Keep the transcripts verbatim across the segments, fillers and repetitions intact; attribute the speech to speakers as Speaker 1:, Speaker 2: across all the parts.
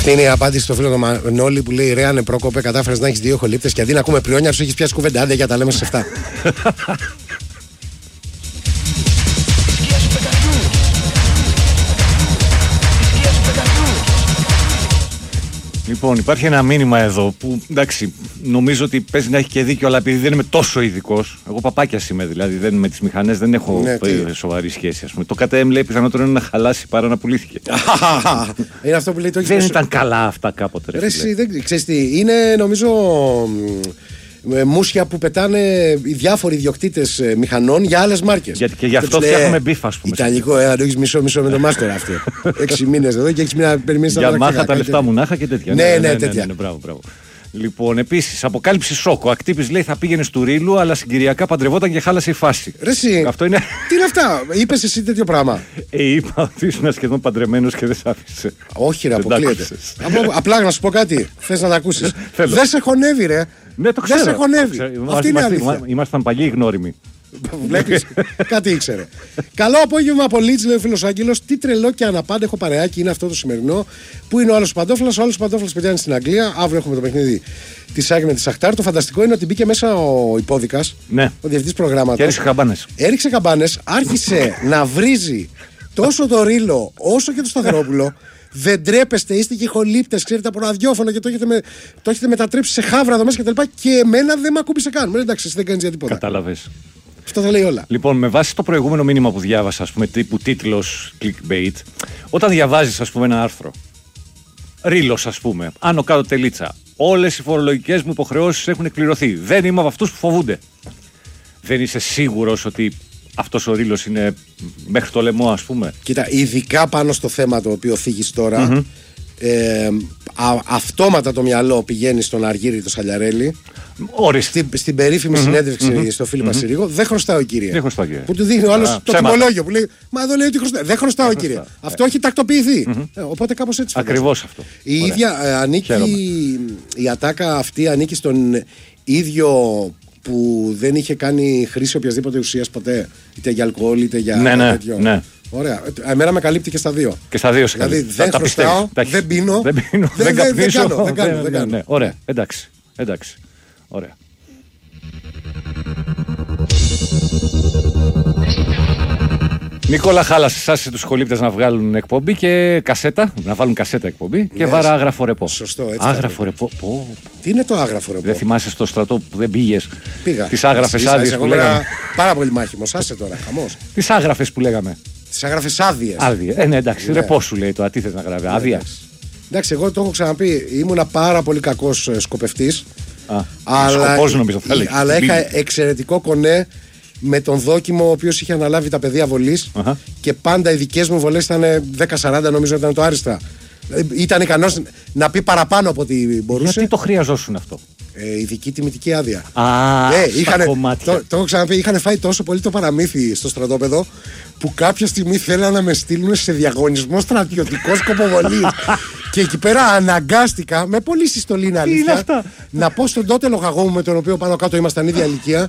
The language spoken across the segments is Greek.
Speaker 1: Αυτή είναι η απάντηση στο φίλο του Μανώλη που λέει: Ρε, ανεπρόκοπε, κατάφερες να έχεις δύο χολύπτες και αντί να ακούμε πριόνια, τους έχεις πιάσει κουβέντα. Άντε, για τα λέμε σε αυτά.
Speaker 2: Λοιπόν, υπάρχει ένα μήνυμα εδώ που εντάξει, νομίζω ότι παίζει να έχει και δίκιο, αλλά επειδή δεν είμαι τόσο ειδικός, εγώ παπάκιας είμαι δηλαδή, δεν, με τις μηχανές δεν έχω ναι, σοβαρή σχέση. Ας πούμε. Το ΚΑΤ εμ λέει πιθανότερο είναι να χαλάσει παρά να πουλήθηκε.
Speaker 1: Είναι αυτό που λέει το
Speaker 2: δεν ήταν καλά αυτά κάποτε. Ρε,
Speaker 1: ρε, εσύ, δεν ξέρεις τι, είναι νομίζω μουσια που πετάνε οι διάφοροι ιδιοκτήτες μηχανών για άλλες μάρκες.
Speaker 2: Γιατί και γι' αυτό φτιάχνουμε μπιφ, ας πούμε.
Speaker 1: Ιταλικό, ε, αν το έχεις μισό-μισό με το μάστορα αυτό. Έξι μήνες εδώ και έχεις μήνα να περιμένεις τα
Speaker 2: για μάχα τα λεφτά μου να είχα και τέτοια.
Speaker 1: Ναι, ναι, ναι, τέτοια.
Speaker 2: Ναι, ναι, μπράβο, μπράβο. Λοιπόν, επίσης, αποκάλυψη σοκ. Ο Ακτύπης λέει θα πήγαινε του Ρήλου, αλλά συγκυριακά παντρευόταν και χάλασε η φάση.
Speaker 1: Ρε εσύ,
Speaker 2: αυτό είναι...
Speaker 1: τι είναι αυτά, είπες εσύ τέτοιο πράγμα.
Speaker 2: Ε, είπα ότι ήσουν σχεδόν παντρεμένος και δεν σ' άφησε.
Speaker 1: Όχι, ρε, αποκλείεται. Απλά να σου πω κάτι, θες να τα ακούσεις. Δεν σε χωνεύει, ρε.
Speaker 2: Ναι, το ξέρω.
Speaker 1: Δεν σε χωνεύει. Αυτή είναι η αλήθεια.
Speaker 2: Ήμασταν παλιοί γνώριμοι.
Speaker 1: Βλέπεις, κάτι ήξερε. Καλό απόγευμα από Λίτς, λέει ο φίλος Άγγελος. Τι τρελό και αναπάντεχο παρεάκι είναι αυτό το σημερινό. Πού είναι ο άλλος Παντόφλας, ο άλλος Παντόφλας παιδιά είναι στην Αγγλία. Αύριο έχουμε το παιχνίδι της Άγγελ με τη Σαχτάρ. Το φανταστικό είναι ότι μπήκε μέσα ο Υπόδικας,
Speaker 2: ναι,
Speaker 1: ο διευθυντής προγράμματος.
Speaker 2: Και έριξε καμπάνες.
Speaker 1: Έριξε καμπάνες, άρχισε να βρίζει τόσο το Ρήλο όσο και το Σταθερόπουλο. Δεν τρέπεστε, είστε και χολύπτες, ξέρετε από ραδιόφωνο και το έχετε, με, το έχετε μετατρέψει σε χάβρα εδώ μέσα κτλ. Και, και εμένα δεν με ακούμπησε καν. Μην εντάξει, εσύ δεν κάνεις για τίποτα.
Speaker 2: Κατάλαβες.
Speaker 1: Αυτό θα λέει όλα.
Speaker 2: Λοιπόν, με βάση το προηγούμενο μήνυμα που διάβασα, ας πούμε, τύπου τίτλος clickbait, όταν διαβάζεις, ας πούμε, ένα άρθρο, Ρήλος, ας πούμε, άνω κάτω τελίτσα, όλες οι φορολογικές μου υποχρεώσεις έχουν εκπληρωθεί. Δεν είμαι από αυτούς που φοβούνται. Δεν είσαι σίγουρος ότι αυτός ο Ρήλος είναι μέχρι το λαιμό, ας πούμε.
Speaker 1: Κοίτα, ειδικά πάνω στο θέμα το οποίο θίγεις τώρα, mm-hmm. ε, α, αυτόματα το μυαλό πηγαίνει στον Αργύρι το Σαλιαρέλη. Στην, στην περίφημη mm-hmm. συνέντευξη mm-hmm. στο Φίλιππα mm-hmm. Συρίγο, δεν χρωστάω κύριε.
Speaker 2: Δεν χρωστάω, κύριε.
Speaker 1: Που του δείχνει ο άλλος το τιμολόγιο που λέει, μα εδώ λέει ότι χρωστάω. Δεν χρωστάω κύριε. Αυτό έχει τακτοποιηθεί. Mm-hmm. Ε, οπότε κάπως έτσι.
Speaker 2: Ακριβώς αυτό.
Speaker 1: Η Ωραία. ίδια ε, ανήκει, η ατάκα αυτή ανήκει στον ίδιο που δεν είχε κάνει χρήση οποιασδήποτε ουσίας ποτέ, είτε για αλκοόλ είτε για
Speaker 2: ναι, ναι,
Speaker 1: τέτοιο.
Speaker 2: Ναι.
Speaker 1: Ωραία. Εμένα με καλύπτει και στα δύο.
Speaker 2: Και στα δύο σε
Speaker 1: δηλαδή δεν τα χρωστάω, τα δεν πίνω,
Speaker 2: δεν, πίνω, δεν,
Speaker 1: δεν,
Speaker 2: δεν
Speaker 1: κάνω. Δεν κάνω, δεν κάνω.
Speaker 2: Ναι, ναι. Ωραία, εντάξει. εντάξει. Ωραία. Νικόλα, χάλασε εσάς τους χολύπτες να βγάλουν εκπομπή και κασέτα, να βάλουν κασέτα εκπομπή και yes. βάρα άγραφο ρεπό.
Speaker 1: Σωστό, έτσι.
Speaker 2: Άγραφο ρεπό. Πω.
Speaker 1: Τι είναι το άγραφο ρεπό?
Speaker 2: Δεν θυμάσαι στο στρατό που δεν πήγες?
Speaker 1: Πήγα.
Speaker 2: Τις άγραφες άδειες που λέγαμε.
Speaker 1: Πάρα πολύ μάχημος, άσε τώρα, χαμός.
Speaker 2: Τις άγραφες που λέγαμε.
Speaker 1: Τις άγραφες άδειες.
Speaker 2: Άδειες. Ε, ναι, εντάξει, yeah. ρεπό σου λέει τώρα, τι θες να γράφει, άδεια.
Speaker 1: Εντάξει, εγώ το έχω ξαναπεί, ήμουνα πάρα πολύ κακός σκοπευτής.
Speaker 2: Α, αλλά, σκοπός νομίζω θα λέγεις.
Speaker 1: Αλλά είχα εξαιρετικό κονέ με τον δόκιμο ο οποίος είχε αναλάβει τα παιδεία βολής uh-huh. και πάντα οι δικές μου βολές ήταν δέκα σαράντα, νομίζω ήταν το άριστα. Ήταν ικανός να πει παραπάνω από ό,τι μπορούσε.
Speaker 2: Γιατί το χρειαζόσουν αυτό?
Speaker 1: Ε, ειδική τιμητική άδεια.
Speaker 2: Α,
Speaker 1: ε, είχανε,
Speaker 2: κομμάτια.
Speaker 1: Το, το έχω ξαναπεί, είχαν φάει τόσο πολύ το παραμύθι στο στρατόπεδο που κάποια στιγμή θέλανε να με στείλουν σε διαγωνισμό στρατιωτικό σκοποβολής. Και εκεί πέρα αναγκάστηκα, με πολύ συστολή είναι αλήθεια, να πω στον τότε λογαγό μου με τον οποίο πάνω κάτω ήμασταν ίδια ηλικία.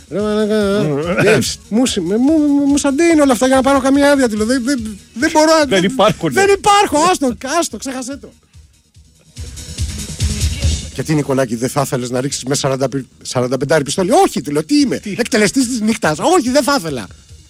Speaker 1: Μου σαντέινε όλα αυτά για να πάρω καμία άδεια. Δεν μπορώ να.
Speaker 2: Δεν υπάρχουν.
Speaker 1: Δεν υπάρχω. Άστο, άστο, ξέχασέ το. Και τι Νικολάκη, δεν θα ήθελες να ρίξεις με σαράντα πέντε πιστόλι? Όχι, του λέω, τι είμαι, εκτελεστής της νύχτας? Όχι, δεν θα ήθελα.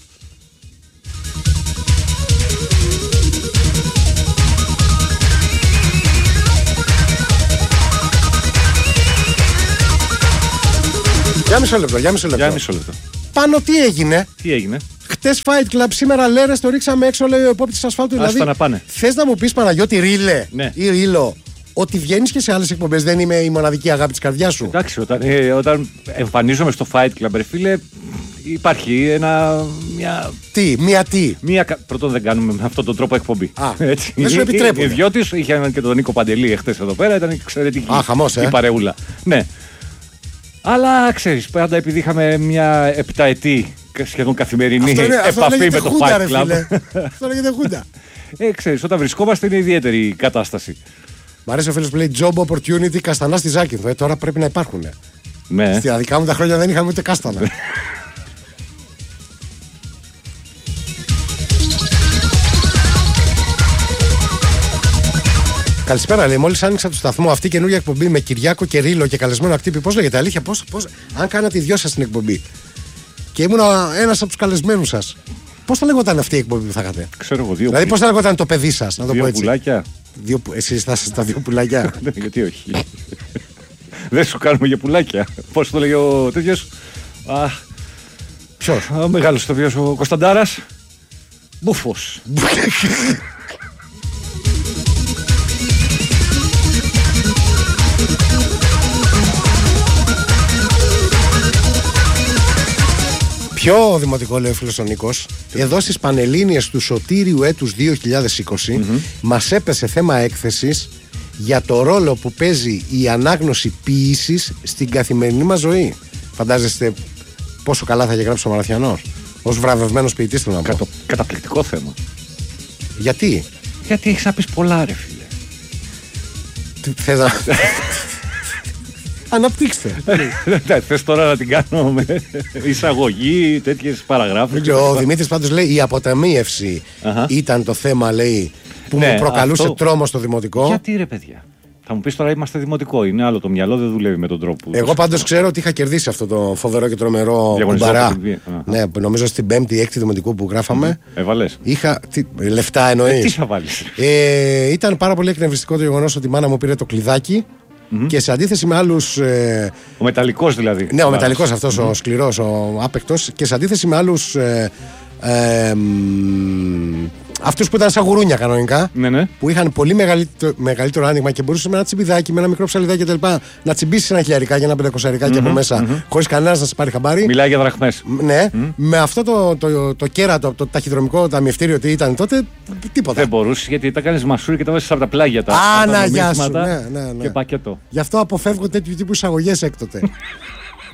Speaker 1: Για μισό λεπτό, για μισό λεπτό.
Speaker 2: Για μισό λεπτό.
Speaker 1: Πάνω τι έγινε?
Speaker 2: Τι έγινε?
Speaker 1: Χτες Fight Club, σήμερα Λέρες, το ρίξαμε έξω, λέει ο υπόπτης ασφάλτου.
Speaker 2: Άστα
Speaker 1: δηλαδή,
Speaker 2: να πάνε.
Speaker 1: Θες να μου πεις Παναγιώτη Ρίλε,
Speaker 2: ναι.
Speaker 1: ή Ρίλο, ότι βγαίνεις και σε άλλες εκπομπές, δεν είμαι η μοναδική αγάπη της καρδιάς σου?
Speaker 2: Εντάξει, όταν, ε, όταν εμφανίζομαι στο Fight Club, ρε φίλε, υπάρχει ένα. Μια...
Speaker 1: Τι, μία τι.
Speaker 2: Μία, πρώτον δεν κάνουμε με αυτόν τον τρόπο εκπομπή.
Speaker 1: Α, έτσι. Δεν σου επιτρέπουν.
Speaker 2: Οι δυο της είχαν και τον Νίκο Παντελή εχθές εδώ πέρα, ήταν εξαιρετική.
Speaker 1: Α, χαμός, ε.
Speaker 2: η παρεούλα. Ναι. Αλλά ξέρεις, πάντα επειδή είχαμε μια επταετή σχεδόν καθημερινή
Speaker 1: αυτό είναι,
Speaker 2: επαφή
Speaker 1: αυτό
Speaker 2: με το
Speaker 1: χούντα,
Speaker 2: Fight Club.
Speaker 1: ρε, αυτό λέγεται χούντα.
Speaker 2: Ε, ξέρεις, όταν βρισκόμαστε είναι ιδιαίτερη κατάσταση.
Speaker 1: Μ' αρέσει ο φίλος που λέει job opportunity καστανά στη Ζάκυνθο. Ε, τώρα πρέπει να υπάρχουν.
Speaker 2: Ναι.
Speaker 1: Στη δικά μου τα χρόνια δεν είχαμε ούτε κάστανα. Καλησπέρα, λέει. Μόλις άνοιξα το σταθμό, αυτή η καινούργια εκπομπή με Κυριάκο και Ρίλο και καλεσμένο ακτύπη. Πώς λέγεται, αλήθεια, πώς, πώς, αν κάνατε οι δυο σας την εκπομπή και ήμουν ένας από τους καλεσμένους σας, πώς θα λέγονταν αυτή η εκπομπή που θα είχατε?
Speaker 2: Ξέρω εγώ, δύο.
Speaker 1: Δηλαδή, πώς θα λέγονταν το παιδί σας, να το
Speaker 2: δύο
Speaker 1: πω έτσι.
Speaker 2: Πουλάκια.
Speaker 1: Δύο, εσείς θα είστε τα δύο πουλάκια.
Speaker 2: Γιατί όχι. Δεν σου κάνουμε για πουλάκια. Πώς το λέγει ο τέτοιος.
Speaker 1: Ποιος?
Speaker 2: Ο μεγάλος ηθοποιός, ο Κωνσταντάρας. Μπούφος.
Speaker 1: Ποιο δημοτικό, λέει ο φίλος ο Νίκος, εδώ στις Πανελλήνιες του Σωτήριου έτους δύο χιλιάδες είκοσι mm-hmm. μας έπεσε θέμα έκθεσης για το ρόλο που παίζει η ανάγνωση ποίησης στην καθημερινή μας ζωή. Φαντάζεστε πόσο καλά θα είχε γράψει ο Μαραθιανός ως βραβευμένος ποιητής, θέλω να πω.
Speaker 2: Κατο, καταπληκτικό θέμα.
Speaker 1: Γιατί?
Speaker 2: Γιατί έχεις να πεις πολλά, ρε φίλε.
Speaker 1: Τι θες να... Αναπτύξτε.
Speaker 2: Θες τώρα να την κάνω με εισαγωγή, τέτοιες παραγράφους?
Speaker 1: Ο Δημήτρης πάντως λέει η αποταμίευση ήταν το θέμα, λέει, που
Speaker 2: ναι,
Speaker 1: μου προκαλούσε
Speaker 2: αυτό...
Speaker 1: τρόμο στο δημοτικό.
Speaker 2: Γιατί ρε παιδιά? Θα μου πεις τώρα είμαστε δημοτικό, είναι άλλο το μυαλό, δεν δουλεύει με τον τρόπο.
Speaker 1: Εγώ πάντως ξέρω ότι είχα κερδίσει αυτό το φοβερό και τρομερό κουμπαρά. Ναι, νομίζω στην πέμπτη ή έκτη δημοτικού που γράφαμε.
Speaker 2: Έβαλες.
Speaker 1: Είχα. Τι, λεφτά εννοείς?
Speaker 2: Ε, τι θα βάλεις?
Speaker 1: Ε, ήταν πάρα πολύ εκνευριστικό το γεγονός ότι η μάνα μου πήρε το κλειδάκι. Mm-hmm. Και σε αντίθεση με άλλους. Ε...
Speaker 2: Ο μεταλλικός δηλαδή.
Speaker 1: Ναι, ο μεταλλικός αυτός, mm-hmm. ο σκληρός, ο άπεκτος. Και σε αντίθεση με άλλους. Ε, ε, αυτούς που ήταν σαν γουρούνια κανονικά.
Speaker 2: Ναι, ναι.
Speaker 1: Που είχαν πολύ μεγαλύτερο, μεγαλύτερο άνοιγμα και μπορούσε με ένα τσιμπιδάκι, με ένα μικρό ψαλιδάκι κτλ. Να τσιμπήσει ένα χιλιαρικάκι, ένα πεντακοσαρικάκι mm-hmm. από μέσα, mm-hmm. χωρίς κανένας να σε πάρει χαμπάρι.
Speaker 2: Μιλάει για δραχμές.
Speaker 1: Ναι, mm-hmm. με αυτό το, το, το, το κέρατο, το, το ταχυδρομικό ταμιευτήριο, τι ήταν τότε, τίποτα.
Speaker 2: Δεν μπορούσε γιατί τα κάνεις μασούρι και τα βάζεις από τα πλάγια τα.
Speaker 1: Άνα, γεια σου. Ναι, ναι, ναι.
Speaker 2: Και πακέτο.
Speaker 1: Γι' αυτό αποφεύγω τέτοιου τύπου εισαγωγές έκτοτε.